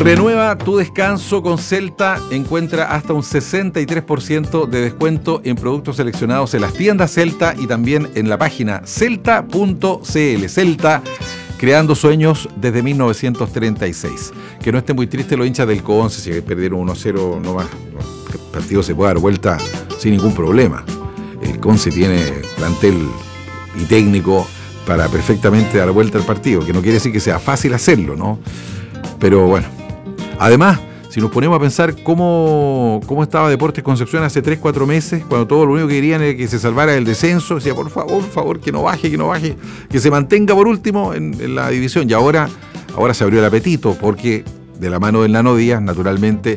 Renueva tu descanso con Celta. Encuentra hasta un 63% de descuento en productos seleccionados en las tiendas Celta y también en la página celta.cl. Celta, creando sueños desde 1936. Que no estén muy tristes los hinchas del Conce si perdieron 1-0 nomás. El partido se puede dar vuelta sin ningún problema. El Conce tiene plantel y técnico para perfectamente dar vuelta al partido, que no quiere decir que sea fácil hacerlo, ¿no? Pero bueno. Además, si nos ponemos a pensar cómo estaba Deportes Concepción hace 3-4 meses, cuando todo lo único que querían era que se salvara del descenso, decía, por favor, que no baje, que se mantenga por último en la división. Y ahora se abrió el apetito, porque de la mano del Nano Díaz, naturalmente,